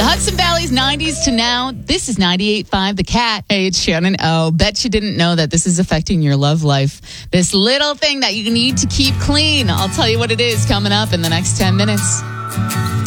The Hudson Valley's 90s to now. This is 98.5 The Cat. Hey, it's Shannon O. Bet you didn't know that this is affecting your love life. This little thing that you need to keep clean. I'll tell you what it is coming up in the next 10 minutes.